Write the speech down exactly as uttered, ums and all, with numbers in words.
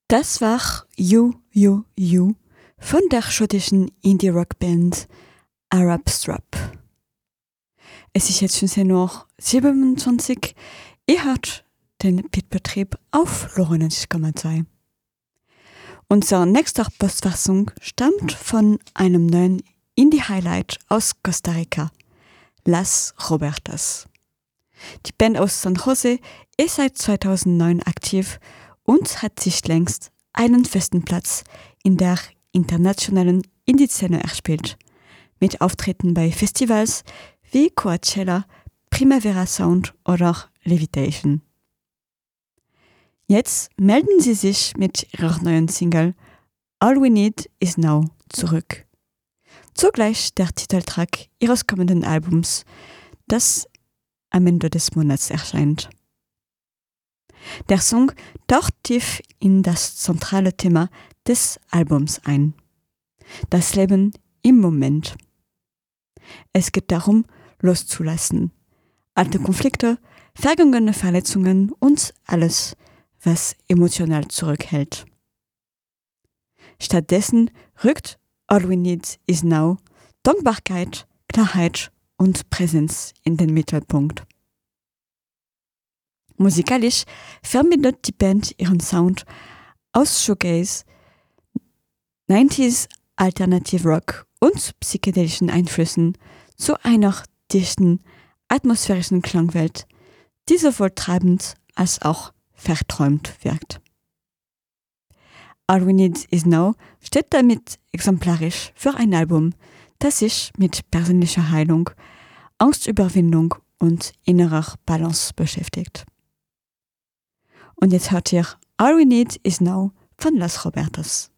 Das war You, You, You von der schottischen Indie-Rock-Band Arab Strap. Es ist jetzt schon noch siebenundzwanzig. Ihr hört den Pitbetrieb auf neunundneunzig Komma zwei. Unsere nächste Postfassung stammt von einem neuen Indie-Highlight aus Costa Rica, Las Robertas. Die Band aus San Jose ist seit zweitausendneun aktiv und hat sich längst einen festen Platz in der internationalen Indie-Szene erspielt, mit Auftritten bei Festivals wie Coachella, Primavera Sound oder Levitation. Jetzt melden sie sich mit ihrer neuen Single All We Need Is Now zurück. Zugleich der Titeltrack ihres kommenden Albums, das am Ende des Monats erscheint. Der Song taucht tief in das zentrale Thema des Albums ein: das Leben im Moment. Es geht darum, loszulassen. Alte Konflikte, vergangene Verletzungen und alles, was emotional zurückhält. Stattdessen rückt All We Need Is Now Dankbarkeit, Klarheit und Präsenz in den Mittelpunkt. Musikalisch verbindet die Band ihren Sound aus Shoegaze, neunziger Alternative Rock und psychedelischen Einflüssen zu einer dichten, atmosphärischen Klangwelt, die sowohl treibend als auch verträumt wirkt. All We Need Is Now steht damit exemplarisch für ein Album, das sich mit persönlicher Heilung, Angstüberwindung und innerer Balance beschäftigt. Und jetzt hört ihr All We Need Is Now von Las Robertas.